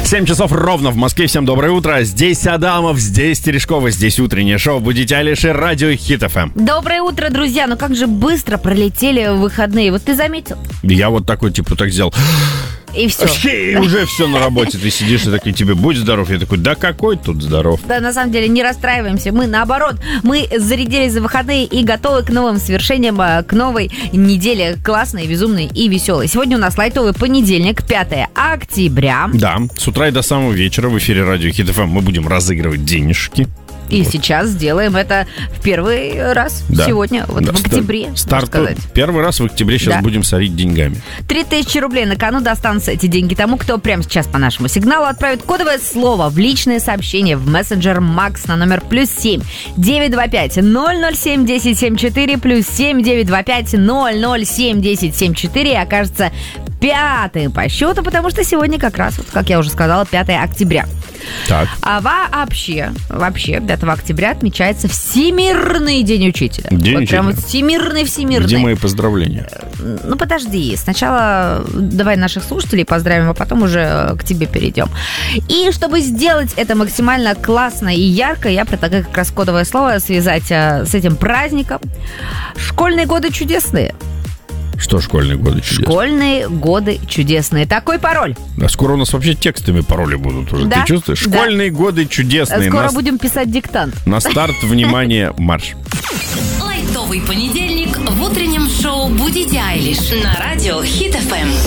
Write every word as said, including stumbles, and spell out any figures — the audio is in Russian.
семь часов ровно в Москве. Всем доброе утро. Здесь Адамов, здесь Терешкова, здесь утреннее шоу «Будите Айлиш» и радио Хит эф эм. Доброе утро, друзья. Ну как же быстро пролетели выходные. Вот ты заметил? Я вот такой, типа, так сделал. И все. И уже все на работе. Ты сидишь и такой, тебе будь здоров. Я такой, да какой тут здоров? Да, на самом деле, не расстраиваемся. Мы, наоборот, мы зарядились за выходные и готовы к новым свершениям, к новой неделе классной, безумной и веселой. Сегодня у нас лайтовый понедельник, пятое октября. Да, с утра и до самого вечера в эфире радио Хит эф эм мы будем разыгрывать денежки. И вот. Сейчас сделаем это в первый раз Да. сегодня, вот Да, в октябре, старт, можно сказать. Первый раз в октябре сейчас Да. будем сорить деньгами. Три тысячи рублей на кону достанутся эти деньги тому, кто прямо сейчас по нашему сигналу отправит кодовое слово в личное сообщение в мессенджер Макс на номер плюс семь девятьсот двадцать пять ноль ноль семь десять семьдесят четыре плюс семь девятьсот двадцать пять ноль ноль семь десять семьдесят четыре и окажется пятым по счету, потому что сегодня как раз, вот, как я уже сказала, пятое октября. Так. А вообще, вообще пятого октября отмечается Всемирный день учителя. День вот учителя. прям вот всемирный-всемирный. Где мои поздравления? Ну, подожди. Сначала давай наших слушателей поздравим, а потом уже к тебе перейдем. И чтобы сделать это максимально классно и ярко, я предлагаю как раз кодовое слово связать а, с этим праздником. Школьные годы чудесные. Что школьные годы чудесные? Школьные годы чудесные. Такой пароль. А скоро у нас вообще текстами пароли будут уже. Да? Ты чувствуешь? Да. Школьные годы чудесные. Скоро на... будем писать диктант. На старт, внимание, марш. Лайтовый понедельник в утреннем шоу «Будите Айлиш» на радио Хит эф эм.